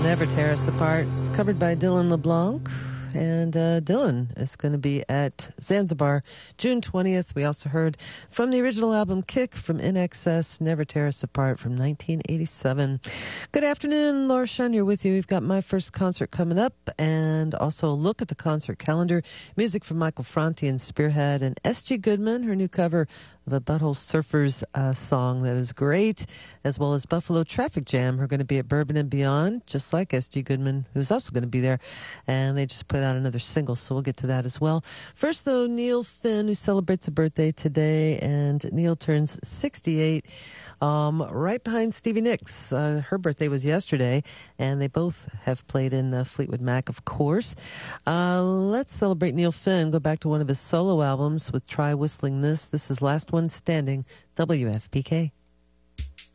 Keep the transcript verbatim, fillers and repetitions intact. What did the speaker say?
Never Tear Us Apart, covered by Dylan LeBlanc. And uh, Dylan is going to be at Zanzibar June twentieth. We also heard from the original album Kick from I N X S, Never Tear Us Apart from nineteen eighty-seven. Good afternoon, Laura Shun, you're with you. We've got my first concert coming up, and also a look at the concert calendar. Music from Michael Franti and Spearhead, and S G Goodman, her new cover of a Butthole Surfers uh, song that is great, as well as Buffalo Traffic Jam, who are going to be at Bourbon and Beyond, just like S G Goodman, who's also going to be there. And they just put out another single, so we'll get to that as well. First, though, Neil Finn, who celebrates a birthday today, and Neil turns sixty-eight, um, right behind Stevie Nicks. Uh, her birthday was yesterday, and they both have played in uh, Fleetwood Mac, of course. Uh, let's celebrate Neil Finn. Go back to one of his solo albums with Try Whistling This. This is Last One Standing, W F P K.